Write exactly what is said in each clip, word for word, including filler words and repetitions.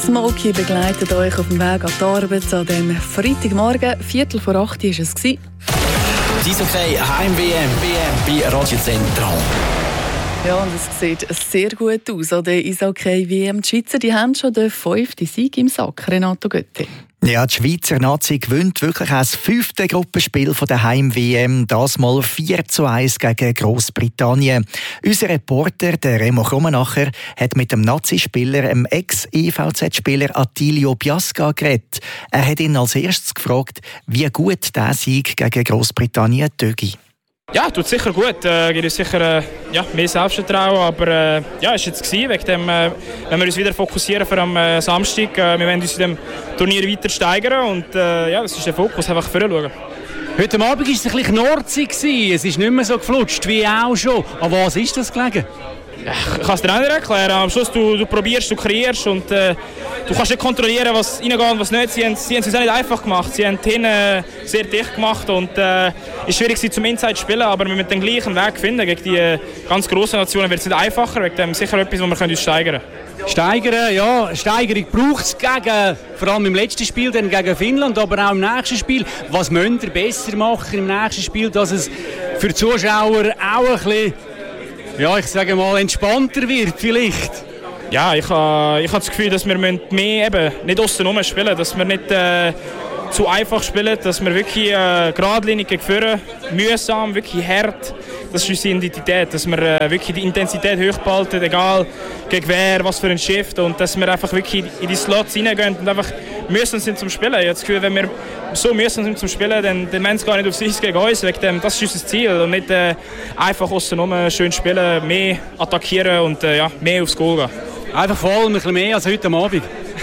Smokey begleitet euch auf dem Weg an die Arbeit an diesem Freitagmorgen. Viertel vor acht war es. Die Eishockey Heim-W M bei Radio Zentral. Ja, und es sieht sehr gut aus. An der Eishockey-W M. Die Schweizer die haben schon den fünften Sieg im Sack. Renato Götti. Ja, die Schweizer Nazi gewinnt wirklich das fünfte Gruppenspiel von der Heim-W M. Das mal vier zu eins gegen Grossbritannien. Unser Reporter, der Remo Krummenacher, hat mit dem Nazi-Spieler, dem Ex-E V Z-Spieler Attilio Biasca geredet. Er hat ihn als erstes gefragt, wie gut der Sieg gegen Grossbritannien töge. Ja, tut sicher gut. Äh, gibt uns sicher äh, ja, mehr Selbstvertrauen. Aber äh, ja, es war jetzt gewesen, wegen dem, äh, wenn wir uns wieder fokussieren für am äh, Samstag. Äh, wir wollen uns in dem Turnier weiter steigern und äh, ja, das ist der Fokus, einfach vorzuschauen. Heute Abend war es ein bisschen knorzig. Es ist nicht mehr so geflutscht wie auch schon. An was ist das gelegen? Ja, ich kann es dir auch nicht erklären. Am Schluss du, du probierst, du kreierst und äh, du kannst nicht kontrollieren, was reingeht und was nicht. Sie haben, sie haben es uns auch nicht einfach gemacht. Sie haben hinten äh, sehr dicht gemacht und es äh, ist schwierig, sie zum Inside zu spielen, aber mit dem gleichen Weg finden gegen die äh, ganz grossen Nationen wird es nicht einfacher. Wegen dem sicher etwas, wo wir uns steigern können. Steigern, ja, Steigerung braucht es gegen, vor allem im letzten Spiel, dann gegen Finnland, aber auch im nächsten Spiel. Was müsst ihr besser machen im nächsten Spiel, dass es für die Zuschauer auch ein bisschen, ja, ich sage mal, entspannter wird vielleicht? Ja, ich habe ich ha das Gefühl, dass wir mehr eben nicht aussen rum spielen, dass wir nicht äh, zu einfach spielen, dass wir wirklich äh, geradlinig gegen vorne, mühsam, wirklich hart. Das ist unsere Identität, dass wir äh, wirklich die Intensität hochbehalten, egal gegen wer, was für ein Shift, und dass wir einfach wirklich in die Slots reingehen und einfach müssen sind zum Spielen. Ich habe das Gefühl, wenn wir so müssen sind zum Spielen, dann, dann wollen sie gar nicht aufs Eis gegen uns. Wegen dem, das ist unser Ziel und nicht äh, einfach aussen rum schön spielen, mehr attackieren und äh, ja, mehr aufs Goal gehen. Einfach vor allem ein bisschen mehr als heute Abend.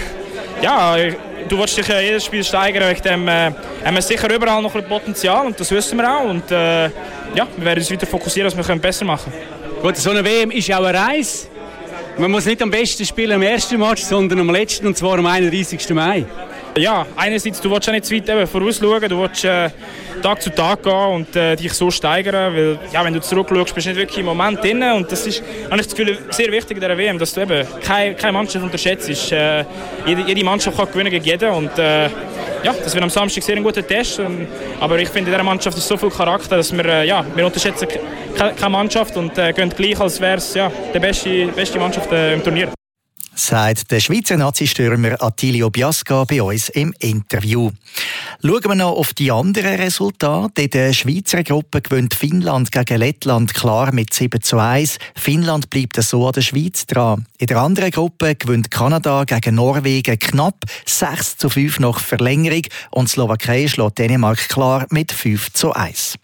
Ja, du willst dich ja jedes Spiel steigern, wegen dem äh, haben wir sicher überall noch ein Potenzial und das wissen wir auch. Und äh, ja, wir werden uns weiter fokussieren, dass wir besser machen können. Gut, so eine W M ist auch eine Reise. Man muss nicht am besten spielen am ersten Match, sondern am letzten, und zwar am einunddreißigsten Mai. Ja, einerseits, du willst auch nicht zu weit eben vorausschauen, du willst äh, Tag zu Tag gehen und äh, dich so steigern, weil ja, wenn du zurückschaust, bist du nicht wirklich im Moment drin, und das ist, habe ich das Gefühl, sehr wichtig in dieser W M, dass du eben keine, keine Mannschaft unterschätzt. Äh, jede, jede Mannschaft kann gewinnen gegen jeden und äh, ja, das wird am Samstag sehr ein guter Test, und, aber ich finde, in dieser Mannschaft ist so viel Charakter, dass wir, äh, ja, wir unterschätzen keine, keine Mannschaft und äh, gehen gleich, als wäre es ja, die beste, beste Mannschaft äh, im Turnier. Sagt der Schweizer Nazi-Stürmer Attilio Biasca bei uns im Interview. Schauen wir noch auf die anderen Resultate. In der Schweizer Gruppe gewinnt Finnland gegen Lettland klar mit sieben zu eins. Finnland bleibt so an der Schweiz dran. In der anderen Gruppe gewinnt Kanada gegen Norwegen knapp sechs zu fünf nach Verlängerung, und Slowakei schlägt Dänemark klar mit fünf zu eins.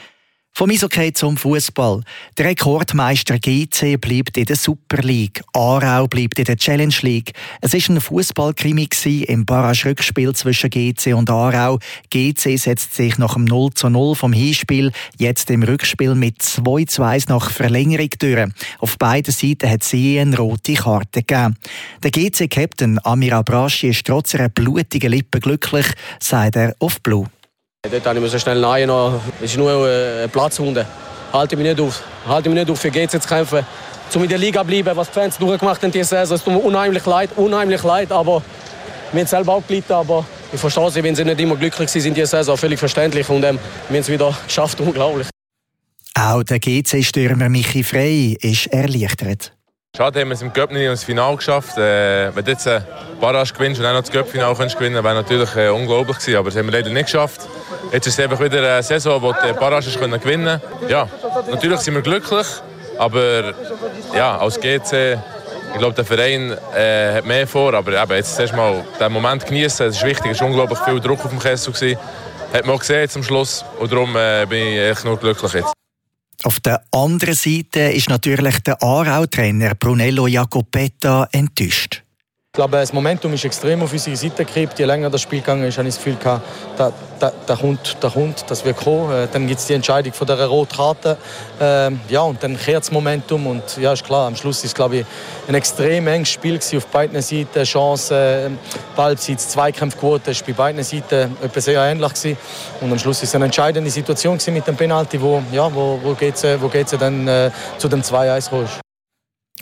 Vom Eishockey zum Fußball. Der Rekordmeister G C bleibt in der Super League. Aarau bleibt in der Challenge League. Es war ein Fußballkrimi im Barrage-Rückspiel zwischen G C und Aarau. G C setzt sich nach dem null zu null vom Hinspiel jetzt im Rückspiel mit zwei zu eins nach Verlängerung durch. Auf beiden Seiten hat es je eine rote Karte gegeben. Der G C-Captain Amir Abrashi ist trotz einer blutigen Lippe glücklich, sagt er auf Blue. Dort musste ich schnell nein, es ist nur eine Platzhunde. Halte mich nicht auf, halte mich nicht auf, für G C zu kämpfen. Um in der Liga zu bleiben, was die Fans durchgemacht haben diese Saison, es tut mir unheimlich leid, unheimlich leid, aber wir haben selber auch gelitten, aber ich verstehe sie, wenn sie nicht immer glücklich sind in dieser Saison, völlig verständlich, und ähm, wir haben es wieder geschafft, unglaublich. Auch der G C-Stürmer Michi Frey ist erleichtert. Schade, haben wir es im Cup nicht ins Finale geschafft. Äh, wenn du jetzt eine Barrage gewinnst und auch noch das Cup-Finale gewinnen könntest, wäre natürlich äh, unglaublich gewesen. Aber das haben wir leider nicht geschafft. Jetzt ist es einfach wieder eine Saison, wo die Barrage gewinnen können. Ja, natürlich sind wir glücklich, aber ja, als G C, ich glaube, der Verein äh, hat mehr vor. Aber eben, jetzt erst mal den Moment genießen. Es ist wichtig, es war unglaublich viel Druck auf dem Kessel gewesen. Hat man auch gesehen jetzt am Schluss, und darum äh, bin ich echt nur glücklich jetzt. Auf der anderen Seite ist natürlich der Aarau-Trainer Brunello Jacopetta enttäuscht. Ich glaube, das Momentum ist extrem auf unsere Seite gekippt. Je länger das Spiel gegangen ist, habe ich das Gefühl gehabt, da, da, da kommt, da kommt, das wird kommen. Äh, dann gibt es die Entscheidung von der roten Karte. Äh, ja, und dann kehrt das Momentum. Und ja, ist klar, am Schluss ist es, glaube ich, ein extrem enges Spiel gewesen, auf beiden Seiten. Chancen, Ballbesitz, Zweikampfquote ist bei beiden Seiten etwas sehr ähnlich gewesen. Und am Schluss ist es eine entscheidende Situation gewesen mit dem Penalty, wo, ja, wo, wo G C, wo G C dann äh, zu dem zwei eins kam.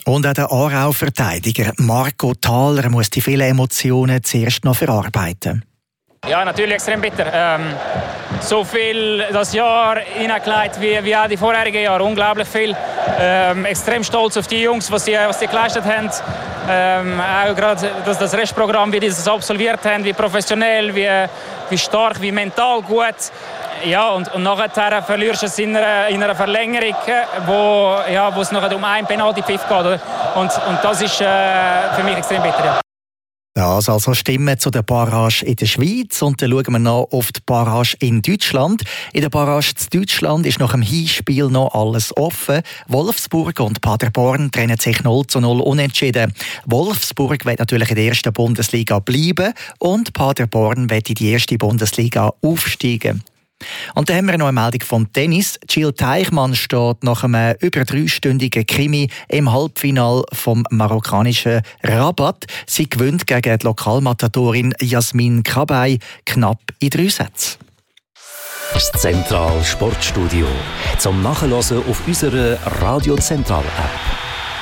Und auch der Aarau-Verteidiger Marco Thaler muss die vielen Emotionen zuerst noch verarbeiten. Ja, natürlich extrem bitter. Ähm, so viel das Jahr hineingelegt wie, wie auch die vorherigen Jahre. Unglaublich viel. Ähm, extrem stolz auf die Jungs, was die, was die geleistet haben. Ähm, auch gerade das, das Restprogramm, wie die das absolviert haben, wie professionell, wie, wie stark, wie mental gut. Ja, und, und nachher verlierst du es in einer, in einer Verlängerung, wo, ja, wo es noch um einen Penalty-Pfiff geht. Und, und das ist äh, für mich extrem bitter. Ja. Das also Stimmen zu der Barrage in der Schweiz. Und dann schauen wir noch auf die Barrage in Deutschland. In der Barrage in Deutschland ist nach dem Hinspiel noch alles offen. Wolfsburg und Paderborn trennen sich null zu null unentschieden. Wolfsburg will natürlich in der ersten Bundesliga bleiben und Paderborn will in die erste Bundesliga aufsteigen. Und dann haben wir noch eine Meldung vom Tennis. Jill Teichmann steht nach einem über dreistündigen Krimi im Halbfinale vom marokkanischen Rabat. Sie gewinnt gegen die Lokalmatadorin Jasmin Kabay knapp in drei Sätzen. Das Zentral Sportstudio zum Nachhören auf unserer Radio Zentral App.